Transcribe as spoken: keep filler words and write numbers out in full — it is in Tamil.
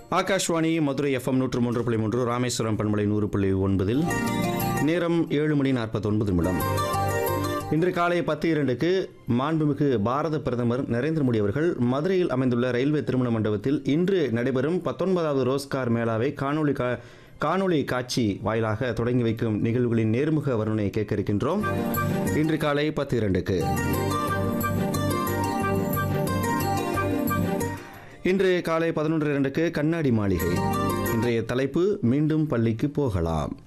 ஆகாஷ்வாணி மதுரை எஃப்எம் நூற்று மூன்று புள்ளி மூன்று, ராமேஸ்வரம் பண்பலை நூறு புள்ளி ஒன்பதில் நேரம் ஏழு மணி நாற்பத்தொன்பது நிமிடம். இன்று காலை பத்து இரண்டுக்கு மாண்புமிகு பாரத பிரதமர் நரேந்திர மோடி அவர்கள் மதுரையில் அமைந்துள்ள ரயில்வே திருமண மண்டபத்தில் இன்று நடைபெறும் பத்தொன்பதாவது ரோஸ்கார் மேளாவை காணொலி கா காணொலி காட்சி வாயிலாக தொடங்கி வைக்கும் நிகழ்வுகளின் நேர்முக வர்ணனை கேட்க இருக்கின்றோம். இன்று காலை பத்து இரண்டுக்கு இன்று காலை பதினொன்று இரண்டுக்கு கண்ணாடி மாளிகை. இன்றைய தலைப்பு மீண்டும் பள்ளிக்கு போகலாம்.